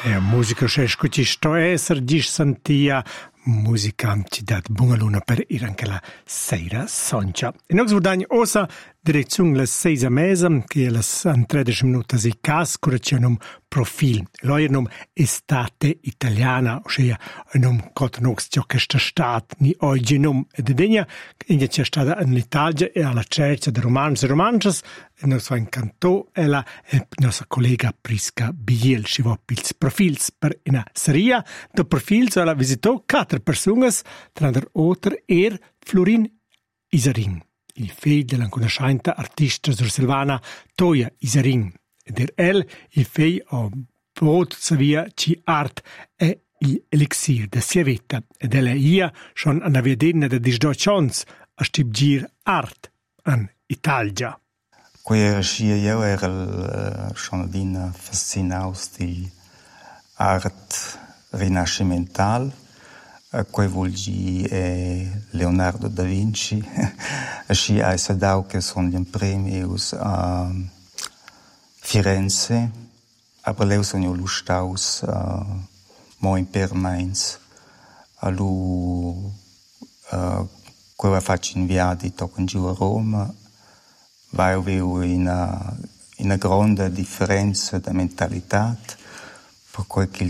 Musica che scuti sto essere di santia musica ci dà buona luna per ir anche la sera soncia. E noi vorremmo osa direzione la 6 mesa che è la 13 minuti di cas correzione un profil. L'oi nome estate italiana, ossia un nome che nox ciò che sta stat ni oggi nome ed degna che c'è stata in Italia e alla cerca di romanzi e romances e nos fa incantò e la nostra collega Prisca Biel ci va pils profils per una serie de profils alla visitò 4 persone tra l'altro Florin Isarin, il figlio della conoscente artista sursilvana Toia Isarin, ed il figlio a pot savia ci art e il elixir de sia vita, ed ia schon una vedena de 12 ans a stibgir art an Italia. Quella scia io era schon din fascinaus di art rinascimental. Quei volgi è Leonardo da Vinci. Sci ha sadau che sono gli premius a Firenze. Aber leu sono lustaus mo in Permains. A lu quella faccio in viadi tocco giù a Roma. Vai una grande differenza di mentalità per quel che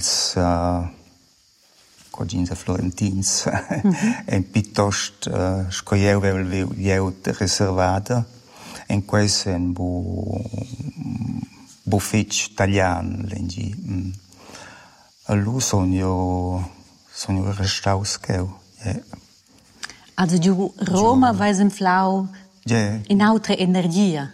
Coginza Florentins è piuttosto scoglieu riservata e questo è un buffet italiano leggi a lui sono restauscheu also giù Roma vai in flau in altra energia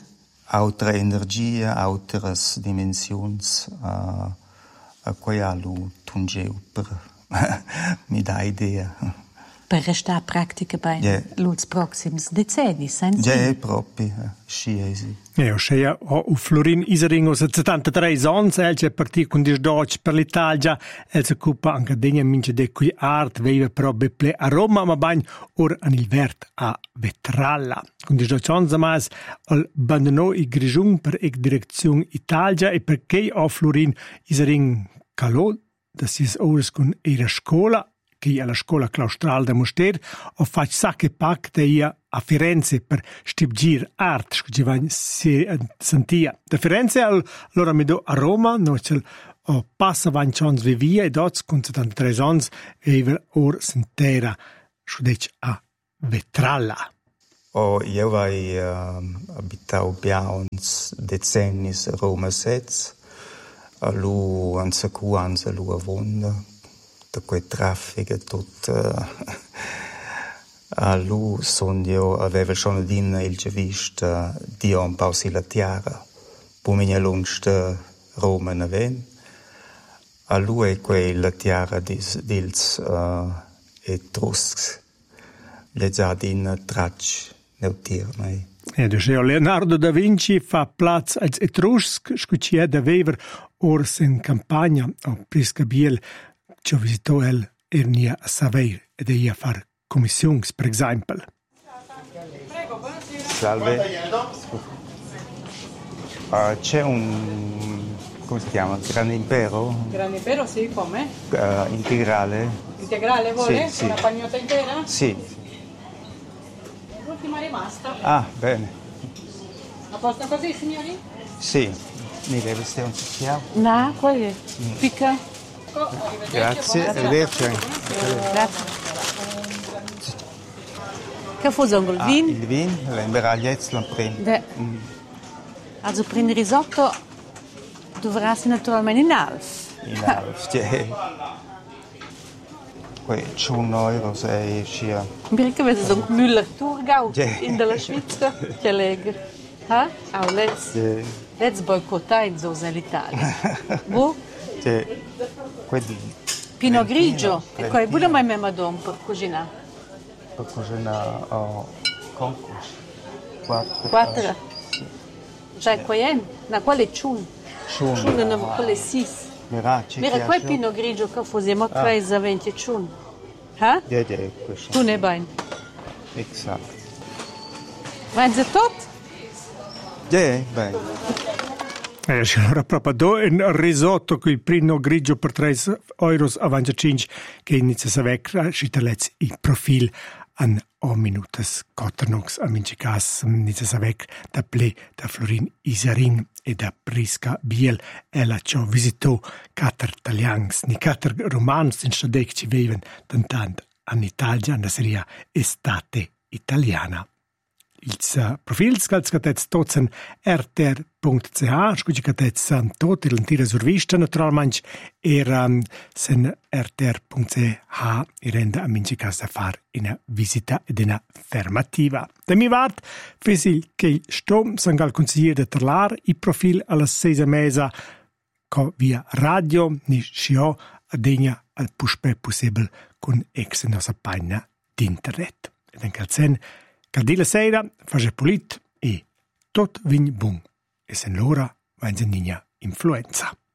altre dimensioni a cui a lui tungeu per mi dà idea. Per restare pratica bei los proxims decenni, senza? Ja, proprio, sciesi. Ossia, Florin Isaring, o 73 anni, c'è partito con 12 per l'Italia, si occupa anche degna mince de cui art, vive però beple a Roma, ma bagn ora il vert a Vetralla. Con 12 anni, ma abbandonò il Grigion per la direzione Italia e perché Florin Isaring calò da sis ores con era scuola, che è la scuola claustrale da Moster, ho fatto sacche pac da ia a Firenze per stibgir art, che ci va sentia. Da Firenze allora mi do a Roma, noi c'è passa 20 anni vivia e dots con 73 anni vive ora sentera, sudec a Vetralla. Io vai abitau biauns decennis a Roma sez. A lu anzacu anza lu avonda da quei traffico tutto a lu sondio aveva schon din il gevist di un pausi la tiara pumenia lungsta Roma na ven a lu e quei la tiara dils etruscs le giardin trach neutirmai. Leonardo da Vinci fa plaz als Etrusc, scuccia da Wever ors in campagna a Prisca Biel, ci visitò ernia a Saveir ed ia far commissions, per esempio. Prego, buonasera. Salve. C'è come si chiama? Grande Impero? Grande Impero, sì, come? Integrale. Integrale vuole? Sì. Una pagnotta intera? Sì. L'ultima rimasta. Ah, bene. A posto così, signori? Sì. Mi deve essere un secchiato? No, qual è? Picca? Grazie, arrivederci. Grazie. Che facciamo il vino? Il vino, l'imberragliezza la prima. Also per il risotto dovrà essere naturalmente in alf. In alf, sì. Poi c'è €1 se sia. Perché vedi so Müller-Thurgau in della Svizzera? Che legge. Let's boicottare in l'Italia. Boh? Sì. Quelli. Pinot grigio. E poi pure mai me madonna per cucinare. Per cucinare concours. 4. Cioè qua è? Na quale chun? Chun na quale 6. Mira quel Pinot grigio che facciamo 3 chun. Ha? Ja, Tu ne bene. Esatto. Ma è tutto? Ja, bene. Allora proprio do un risotto con il primo grigio per 3 euro a 25 che inizia a vecchia, citalezzi il profil an o minutas coternox a mincicas inizia a vecchia da ple da Florin Isarin e da Prisca Biel ella ciò visitò 4 italians ni 4 romans in stadec ci viven tantant an Italia na seria estate italiana. Il profil scalzcatez totsen rtr.ch, scucicatez tot l'antira survista naturalmente sen rtr.ch e renda a mincicas da far una visita ed una fermativa. Da mi vart, fesi che sto sangal consigliere de terlar i profil alla 6 mesa co via radio ni scio adegna al puspe possibile con ex nostra pagina d'internet. Ed anche al sen Cardila sera, face polit e tot vin bun. E sen l'ora va in influenza.